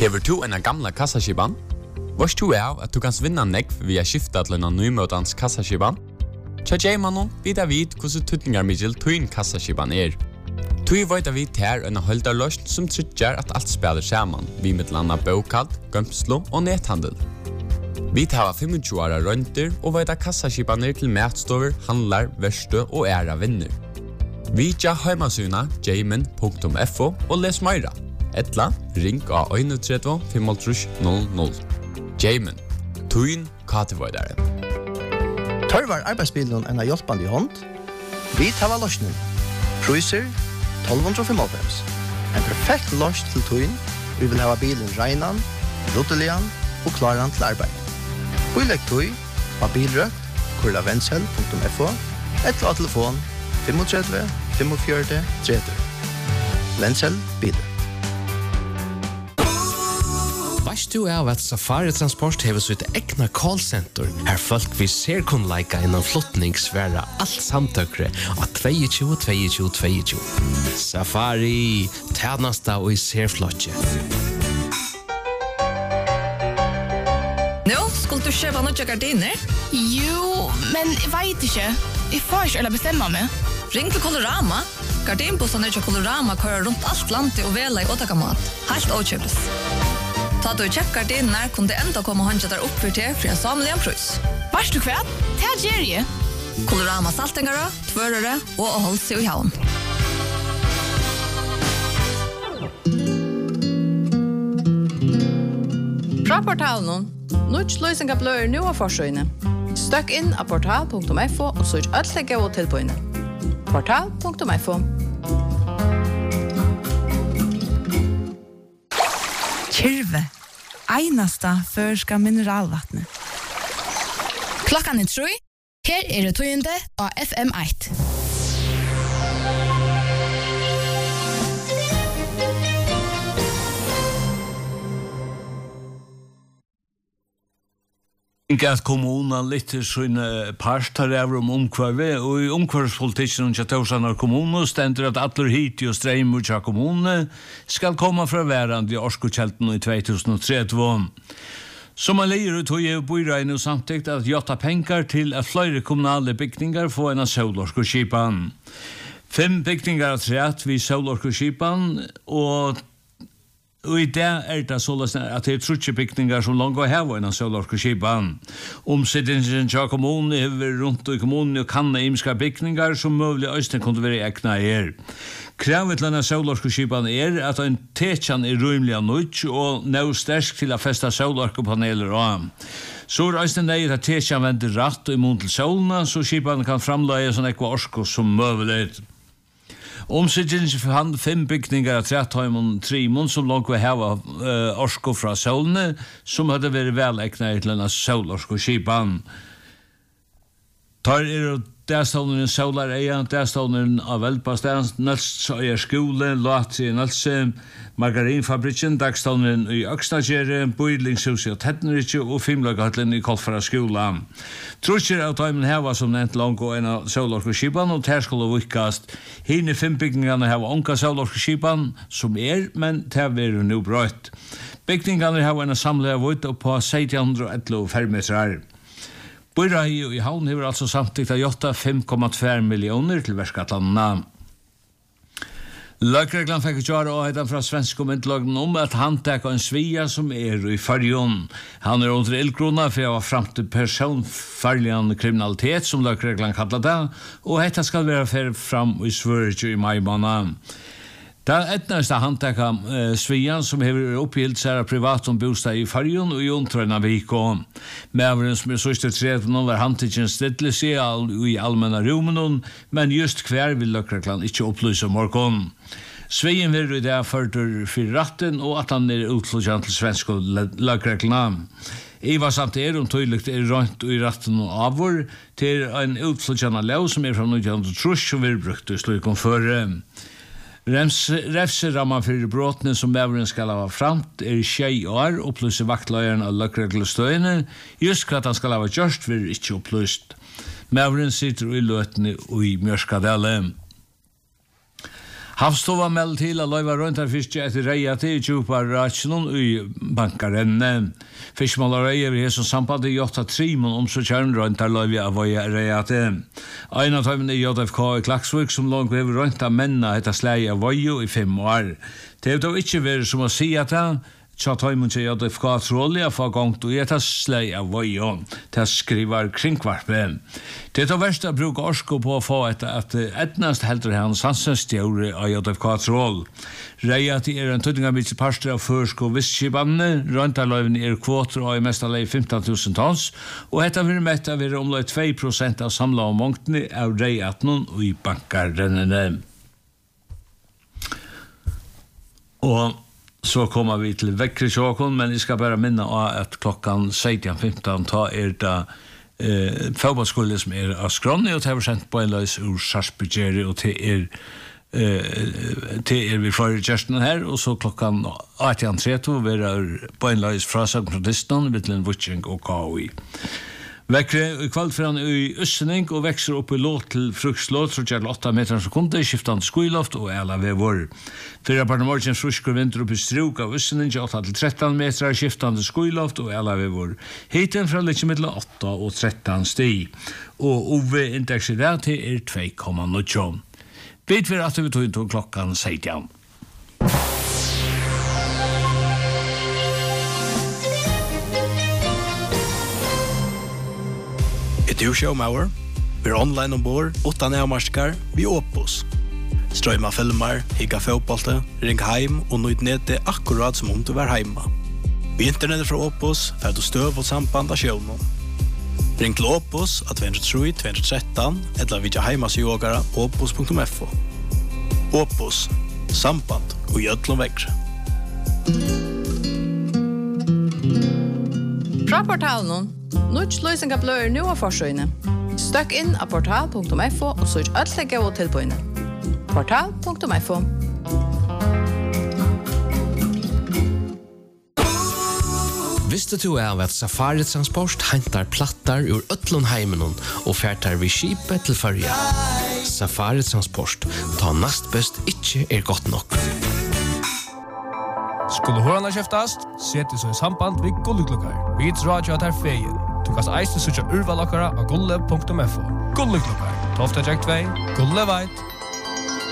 Hever du en gamla kassaskipan? Vars du at du kan vinna nekv via skifta til en nymøtans kassaskipan? Tja Jaymanon vidar vid hvordan tutningar middel tuin kassaskipan Tui veit vi ter en holdarløst som tryggjar at alt spiller saman, vi med landa bokald, gømslo og nethandel. Vi tar 25 åra rønter og veit kassaskipaner til matstover, handlar, verste og æra vinner. Vi tja heimasuna jayman.fo og les meira. Etla, ring av 31 500. Jayman, tuin katevoidare. Tørvar arbeidsbilen en hjelpande hånd. Vi tar løsning. Priser 1295. En perfekt løs til tuin. Vi vil ha bilen reinan, ruttelian og klaran til arbeid. Bilegg tui av bilrøkt, kurlavensel.fo, eller av telefon 35 45 30. Vensel biler. Vast du av at Safari Transport hever sitt egna callcenter, her folk vi ser kun leika innan flottningsværa alt samtøkre av 22 22 22. Safari, tjenesta og i ser flotje. Nå, skulle du kjøpe noen gardiner? Jo, men jeg vet ikke. Jeg får ikke eller bestemme meg. Ring til Colorama. Gardinbossene til Colorama kører rundt alt landet og vela i åtakamat. Helt åkjøpes. Ta du kjøpt gardiner, kunne det enda komme håndja der opp for til en samlig en prøys. Varst du kvært? Det er Jerry. Colorama saltingere, tvørere og å holde seg i havn. Fra portalen, Nuts løsninga bløyer nu av forsøyene. Støkk inn av portal.fo og søk ødlegge og tilbøyene. Portal.fo. Kyrve, einasta førska mineralvattnet. Klokkan 3. Her det tøyende av FM1. At kommunen litt sånne parstarever omkvarve, og i omkvarvspolitikken til Torsanar kommune stender at alle hit og streimer til kommunene skal komme fra hverandre i Orskokjelten i 2030. Som man leier ut og gjør bøyregne samtidig at gjøtta penger til at flere kommunale bygninger får en av Solorskoskipan. 5 bygninger av 3 ved Solorskoskipan, og i det det således at det trutje bygninger som langt å heve en av Solorskoskipan. Omsittingen til kommunen hever rundt i kommunen og kan imiske bygninger som mulig øyne kunne være egna her. Kravet til en Solorskoskipan at en tekjan rymelig av nødt og nå stersk til å feste Solorskopaneler av. Så øyne nøy at tekjan vender rett og imot til solene, så skipan kan framleie sånn ekva orsko som mulig. Omsittingen for 5 bygninger av 3 som langt å heve orsko fra solene, som hadde vært velegnet til en Solorskoskipan. Tar Dæståleren Solar-eian, Dæståleren av Velpastan, Nølsøyer skole, Lati i Nølse, Margarinfabrikken, Dagståleren i Øksnagere, Bøydlingshuset og Tettenrikje og Fimlagahatlen i Kolfara skola. Trusjer av tøymen heva som nevnt langt og en av Solorskoskipan, og ter skulle vikast. Hine 5 bygningene heva onka Solorskoskipan, som men ter vil nu brøtt. Bygningene heva en samlet vidt på 1611 fermetrar. Bøyrai i havn hever altså samtidig av 5,2 millioner til verskatlandene. Løkreglan fikk gjøre åheten fra svensk myndelagen at han tek en svia som i Färjön. Han under ildkrona for å ha fram til personfarlig kriminalitet, som løkreglan kallar det, og dette skal være fram i Sverige i mai-måneden. Det etnaste handtaka Svian som hever oppgilt seg av privat om bostad i Färjön og i omtrøyna Viko. Meveren som sørste 30 var handtikken stedlig seg i allmänna rummen, men just hver vil løkreglan ikke opplyse morgon. Svien vil i det førter for ratten, og at han utløsjan til svensk løkreglan. Iva samt tydligt rønt i ratten og avur til en utløsjan av lov som fra 1930 som vil brukt i slukom føre. Refseramma for brottene som meveren skal ha framt 6 år, opplyser vaktløyeren av løkreglestøyene, just hva han skal ha gjørst vil ikke opplyst. Meveren sitter i løtene og i Mjørskadelle. Havstova meld til at løyva røyntarfiske etter reia til djupar ratsjonen i bankarenne. Fiskmålareie vil hese samband i 8-3 så kjern røyntarløyvi av reia til. Ein av tøymen i JFK i Klaksvik som langt ved røynta menna heta slei av vøyo i 5 år. Det er dog ikkje vært som å si at tja tøymen til JFK trolja for gongt og etta slei av vøyo. Det skriver kringkvarpe. Det er verst å bruke orsko på å få etter at etnast heldur hans sansensstjåre av JFK troll. Reia til en tøydingamidse parster av førsk og visskibane, røyntarløyven kvoter og i mest alei 15.000 tons, og etta vil metta være omlai 2% av samla og mångtene av reiatnon og i bankarrennene. Og så kommer vi til vekkresjåkon, men jeg skal bare minne at klokkan 16.15 ta det fotballskole som av Skronni, og det har sendt på en løs ur Sarsbygeri, og det vi flere gjerstene her, og så klokkan 18.30 vi på en løs fra Sagnprodistan, Vittlen Vutsing og KOI. Vekkre i kvaldfran i Øssening og vekser opp i låt til frukslåt, så gjør 8 meter sekunder, skiftende skuiloft og ala vevor. Fyra parten morgen frusker vinter opp i struk av Øssening, 8-13 meter, skiftende skuiloft og ala vevor. Hiten fra litt middel 8 og 13 sti. Og OV-indeks i dag til 2,0. Vet vi at vi tog inn til klokkan 16. Du showmauer, vi online ombord, 8 nærmarskar, vi Opus. Strøyma filmer, higga fotbollte, ring heim og nøyd nede akkurat som om du var heima. Vi internettet fra Opus, fer du støv og samband av sjøvnen. Ring til Opus av 203-213, eller vidja heimasjogara opus.fo. Opus, samband og gjødlom vekre. Fra portalen Nuts løysinga bløyer nu av forsøyne. Støkk inn av portal.fo og søk ødlegge og tilbøyne. Portal.fo. Visste du at Safari Transport hentar plattar ur Ötlundheimen og færtar vi skipet til Førja? Safari Transport, ta nast best ikkje godt nok. Skulle hørande kjeftast, seti så i samband vid Gulleklokkar. Vi drar jo at her feien. Du kan eiste søtja urvalokkara av gulle.fo. Gulleklokkar, 12. 2, Gulle veit.